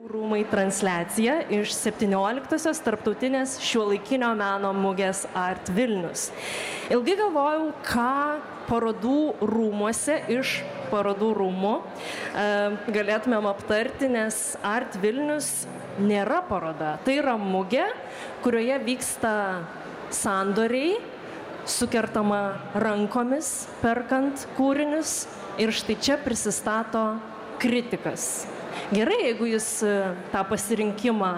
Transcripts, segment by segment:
Rūmai transliacija iš 17-osios tarptautinės šiuolaikinio meno mugės Art Vilnius. Ilgai galvojau, ką parodų rūmuose iš parodų rūmų galėtumėm aptarti, nes Art Vilnius nėra paroda. Tai yra mugė, kurioje vyksta sandoriai, sukertama rankomis, perkant kūrinius, ir štai čia prisistato kritikas. Gerai, jeigu jis tą pasirinkimą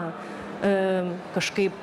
kažkaip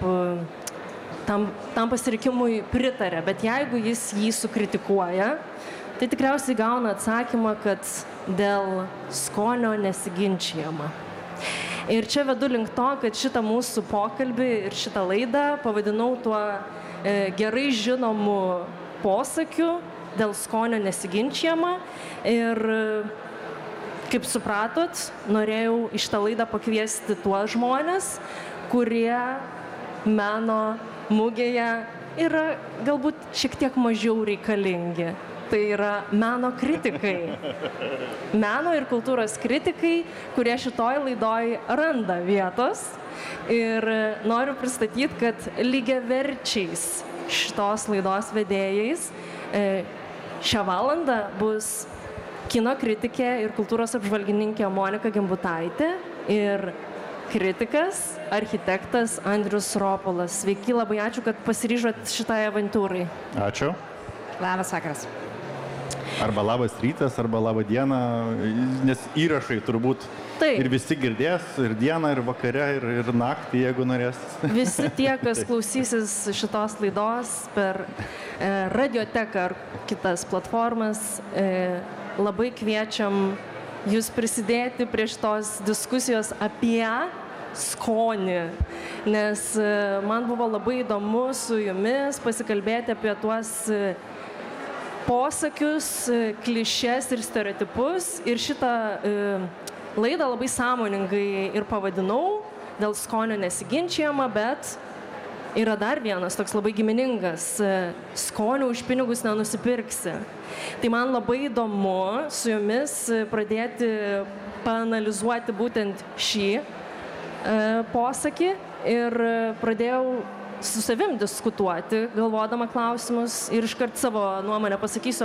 tam pasirinkimui pritarė, bet jeigu jis jį sukritikuoja, tai tikriausiai gauna atsakymą, kad dėl skonio nesiginčijama. Ir čia vedu link to, kad šitą mūsų pokalbį ir šitą laidą pavadinau tuo gerai žinomu posakiu dėl skonio nesiginčijama. Ir kaip supratot, norėjau iš tą laidą pakviesti tuos žmonės, kurie meno mugėje yra galbūt šiek tiek mažiau reikalingi. Tai yra meno kritikai. Meno ir kultūros kritikai, kurie šitoj laidoj randa vietos. Ir noriu pristatyti, kad lygiaverčiais šitos laidos vedėjais šią valandą bus kino kritikė ir kultūros apžvalgininkė Monika Gimbutaitė ir kritikas, architektas Andrius Ropolas. Sveiki, labai ačiū, kad pasiryžot šitai avantūrai. Ačiū. Labas vakaras. Arba labas rytas, arba labą dieną, nes įrašai turbūt Taip. Ir visi girdės, ir dieną, ir vakare, ir naktį, jeigu norės. Visi tie, kas klausysis šitos laidos per radioteką ar kitas platformas, labai kviečiam jūs prisidėti prie šitos diskusijos apie skonį, nes man buvo labai įdomu su jumis pasikalbėti apie tuos posakius, klišes ir stereotipus. Ir šitą laidą labai sąmoningai ir pavadinau dėl skonio nesiginčijama, bet yra dar vienas toks labai giminingas - skonio už pinigus nenusipirksi. Tai man labai įdomu su jumis pradėti paanalizuoti būtent šį posakį ir pradėjau su savim diskutuoti, galvodama klausimus ir iškart savo nuomonę pasakysiu,